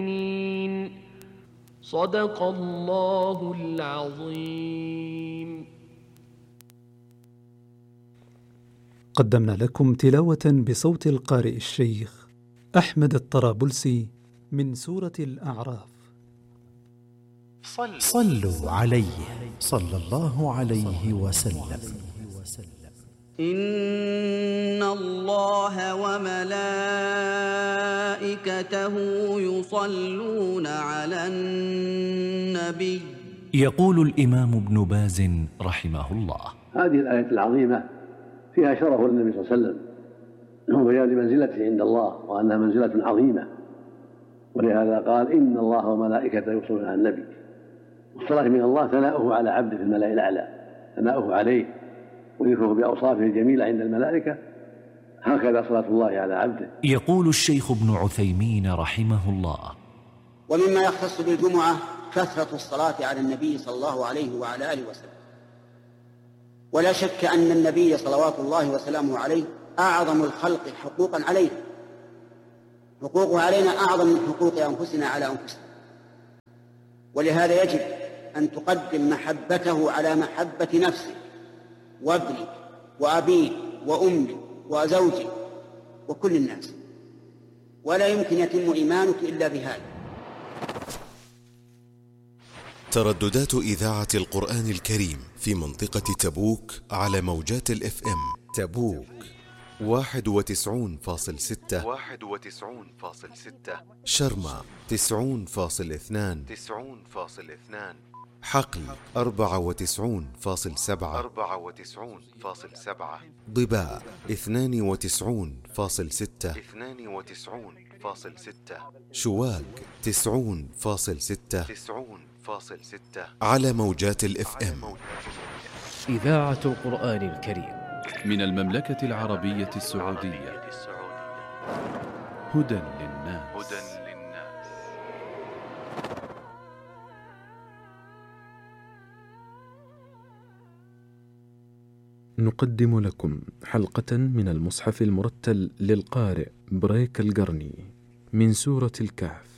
صدق الله العظيم. قدمنا لكم تلاوة بصوت القارئ الشيخ أحمد الطرابلسي من سورة الأعراف. صلوا عليه صلى الله عليه وسلم. إن الله وملائكته يصلون على النبي. يقول الإمام ابن باز رحمه الله: هذه الآية العظيمة فيها شرف النبي صلى الله عليه وسلم وبيان منزلته عند الله وأنها منزلة عظيمة، ولهذا قال: إن الله وملائكته يصلون على النبي. والصلاة من الله ثناؤه على عبده في الملأ الأعلى، ثناؤه عليه وذكره بأوصافه الجميلة عند الملائكة، هكذا صلاة الله على عبده. يقول الشيخ ابن عثيمين رحمه الله: ومما يختص بالجمعة كثرة الصلاة على النبي صلى الله عليه وعلى آله وسلم. ولا شك أن النبي صلوات الله وسلامه عليه أعظم الخلق حقوقا عليه، حقوقه علينا أعظم من حقوق أنفسنا على أنفسنا، ولهذا يجب أن تقدم محبته على محبة نفسك وابنك وأبيك وأمك وزوجك وكل الناس، ولا يمكن يتم إيمانك إلا بهذا. ترددات إذاعة القرآن الكريم في منطقة تبوك على موجات الإف إم. تبوك 91.6، شرمة 90.2، حقل 94.7، ضباء 92.6، شواك 90.6 على موجات الإف إم. إذاعة القرآن الكريم من المملكة العربية السعودية. هدى للناس. نقدم لكم حلقة من المصحف المرتل للقارئ بريك القرني من سورة الكهف.